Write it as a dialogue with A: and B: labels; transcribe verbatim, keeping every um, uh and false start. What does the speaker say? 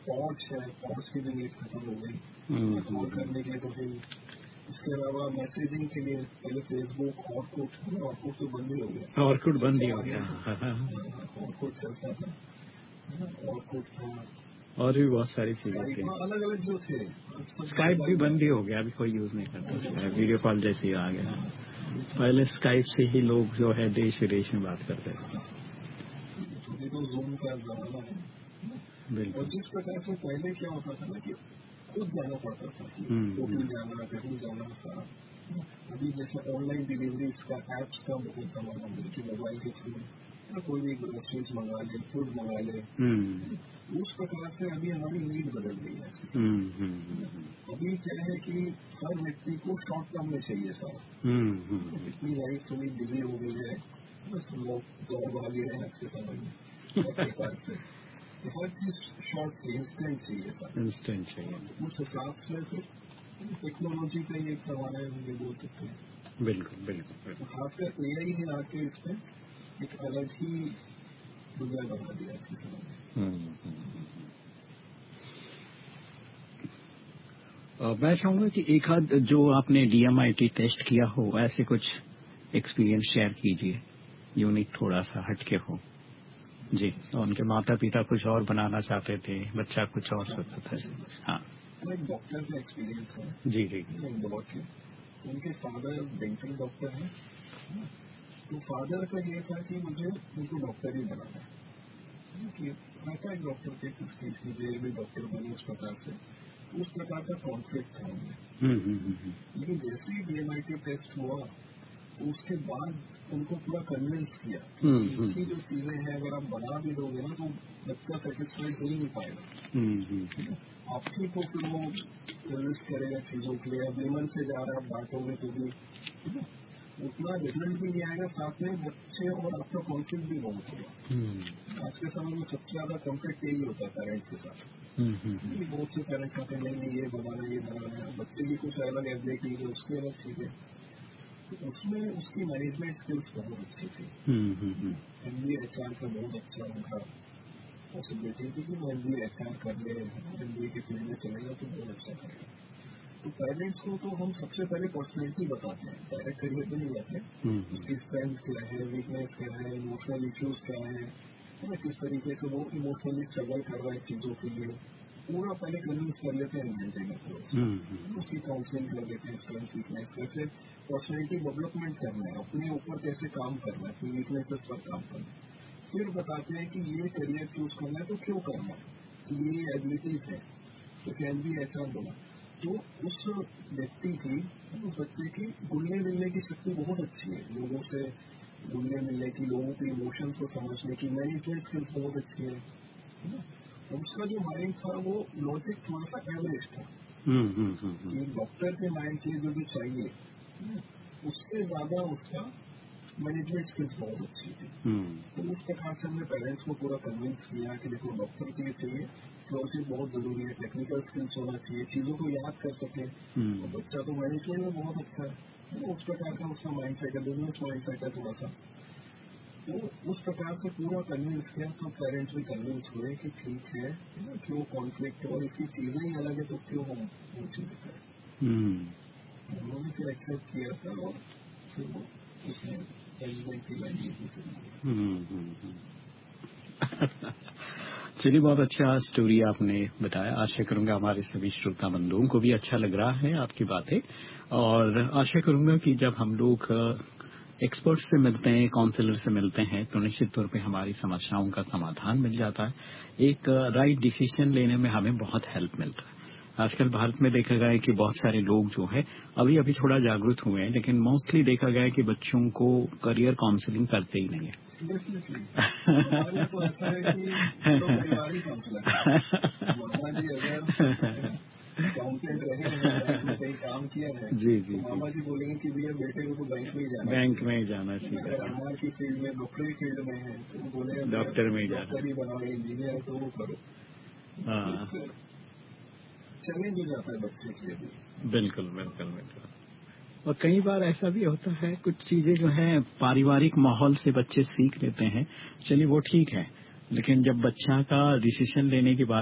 A: पहुंच है, पहुंच की भी नीड खत्म हो गई कॉल करने के लिए। तो फिर इसके अलावा मैसेजिंग के लिए पहले फेसबुक, ऑरकुट, ऑरकुट तो बंद ही हो गया,
B: ऑरकुट बंद ही हो गया,
A: ऑरकुट चलता था, ऑरकुट था,
B: और भी बहुत सारी चीजें थी,
A: अलग अलग जो थे।
B: स्काइप भी बंद ही हो गया, अभी कोई यूज नहीं करता स्काइप, वीडियो कॉल जैसे ही आ गया। पहले स्काइप से ही लोग जो है देश विदेश में बात करते थे,
A: तो जूम का जमाना है। और जिस प्रकार से पहले क्या होता था ना कि खुद जाना पड़ता था, होटल जाना, कहीं जाना था। अभी जैसे ऑनलाइन डिलीवरी का एप्स का बहुत जमाना है कि मोबाइल के थ्रू कोई भी ग्रोसरीज मंगा ले, फूड मंगा ले, उस प्रकार से अभी हमारी नीड बदल गई है। अभी क्या है कि हर व्यक्ति को शॉर्ट टर्म में चाहिए सारा, इतनी लाइफ थोड़ी बिजी हो गई है, बस लोग दौड़ भागे हैं आज के समय में प्रकार से, हर चीज शॉर्ट चाहिए, इंस्टेंट चाहिए सर,
B: इंस्टेंट चाहिए।
A: उस हिसाब से फिर टेक्नोलॉजी का ये करवाना है, मुझे बोल सकते हैं।
B: बिल्कुल बिल्कुल,
A: खासकर एआई ने आके इसमें एक अलग ही दुनिया बना दिया इसके समय में।
B: मैं चाहूंगा कि एक आध जो आपने डीएमआईटी टेस्ट किया हो, ऐसे कुछ एक्सपीरियंस शेयर कीजिए, यूनिक थोड़ा सा हटके हो जी। तो उनके माता पिता कुछ और बनाना चाहते थे, बच्चा कुछ और सोचता था। हाँ,
A: एक डॉक्टर का एक्सपीरियंस है
B: जी जी,
A: बहुत ही। उनके फादर डेंटल डॉक्टर हैं, तो फादर का ये था कि मुझे उनको डॉक्टर ही बनाना है, कि रहता है डॉक्टर के कुछ चीज की देर में डॉक्टर बने, उस प्रकार से उस प्रकार का कॉन्फ्लिक्ट था उनमें। लेकिन जैसे ही डीएमआईटी टेस्ट हुआ उसके बाद उनको पूरा कन्विंस किया कि इनकी जो चीजें हैं अगर आप बना भी दोगे ना तो बच्चा सेटिस्फाइड हो ही नहीं पाएगा। आपकी तो फिर वो कन्विंस करेगा चीजों के लिए, अब लेमन से जा रहा है, आप बांटोगे तो भी उतना रिजल्ट भी नहीं आएगा, साथ में बच्चे और आपका कॉन्फ्लिक्ट भी बहुत होगा। आज के समय में सबसे ज्यादा कॉन्फ्लिक्ट यही होता है पेरेंट्स के साथ। बहुत से पेरेंट्स आते नहीं नहीं ये बनाना ये बनाना है, बच्चे की कुछ अलग एबिलिटी है उसकी अलग चीजें, तो उसमें उसकी मैनेजमेंट स्किल्स बहुत अच्छी थी। एमबीए एचआर का बहुत अच्छा उनका पॉसिबिलिटी थी कि वो एमबीए एचआर कर ले, एमबीए के फील्ड में चलेगा तो बहुत अच्छा करेगा। तो पेरेंट्स को तो हम सबसे पहले पर्सनैलिटी बताते हैं, डायरेक्ट करियर पे नहीं जाते, उसकी स्ट्रेंथ क्या है, वीकनेस क्या है, इमोशनल इश्यूज क्या है, किस तरीके से वो इमोशनली स्ट्रगल कर रहा है चीजों के लिए, पूरा पहले कन्विंस कर लेते हैं घंटे में, उसकी काउंसलिंग कर लेते हैं, स्ट्रेंथ वीकनेस कैसे पर्सनैलिटी डेवलपमेंट करना है, अपने ऊपर कैसे काम करना है, अपनी वीकनेसेस पर काम करना है। फिर बताते हैं कि ये करियर चूज करना है तो क्यों करना है, ये एबिलिटीज है, तो कैन भी ऐसा बोला। तो उस व्यक्ति की, उस बच्चे की घुलने मिलने की शक्ति बहुत अच्छी है, लोगों से घुलने मिलने की, लोगों के इमोशंस को समझने की, मैनेजमेंट स्किल्स बहुत अच्छी है। और उसका जो माइंड था वो लॉजिक थोड़ा सा एवरेज था, कि डॉक्टर के माइंड के जो भी चाहिए उससे ज्यादा उसका मैनेजमेंट स्किल्स बहुत अच्छी थी। तो उस प्रकार से हमने पेरेंट्स को पूरा कन्विंस किया कि देखो डॉक्टर के लिए चाहिए लॉजिक बहुत जरूरी है, टेक्निकल स्किल्स होना चाहिए, चीजों को याद कर सके, और बच्चा तो मैनेजमेंट में बहुत अच्छा है, तो उस प्रकार का उसका माइंड सेट है, बिजनेस माइंड सेट है थोड़ा सा। तो उस प्रकार से पूरा कन्विंस किया, तो पेरेंट्स भी कन्विंस हुए कि ठीक है, क्यों कॉन्फ्लिक्ट और इसकी चीजें ही अलग है तो क्यों हम वो चीजें करें। उन्होंने फिर एक्सेप्ट किया था और फिर वो उसने की लैंग्वेज
B: चलिए, बहुत अच्छा स्टोरी आपने बताया। आशा करूंगा हमारे सभी श्रोता बंधुओं को भी अच्छा लग रहा है आपकी बातें, और आशा करूंगा कि जब हम लोग एक्सपर्ट से मिलते हैं, काउंसलर से मिलते हैं, तो निश्चित तौर पे हमारी समस्याओं का समाधान मिल जाता है, एक राइट डिसीजन लेने में हमें बहुत हेल्प मिलता है। आजकल भारत में देखा गया है कि बहुत सारे लोग जो है अभी अभी थोड़ा जागरूक हुए हैं, लेकिन मोस्टली देखा गया है कि बच्चों को करियर काउंसलिंग करते ही नहीं है।
A: हमारे तो ऐसा है कि तो परिवार ही काउंसलर है। मामा जी अगर अकाउंटेंट रहे हैं, बैंक में कहीं काम किया है,
B: जी जी,
A: तो मामा जी बोलेंगे कि भैया बेटे को तो बैंक में ही जाना,
B: बैंक में ही जाना चाहिए।
A: अगर आर की फील्ड में, डॉक्टरी फील्ड में है तो वो बोले
B: डॉक्टर में ही जाना,
A: डॉक्टर ही बनाओ, इंजीनियर तो वो करो।
B: हाँ,
A: चैलेंज हो जाता है बच्चे के लिए।
B: बिल्कुल बिल्कुल बिल्कुल। और कई बार ऐसा भी होता है, कुछ चीजें जो है पारिवारिक माहौल से बच्चे सीख लेते हैं, चलिए वो ठीक है, लेकिन जब बच्चा का डिसीजन लेने की बात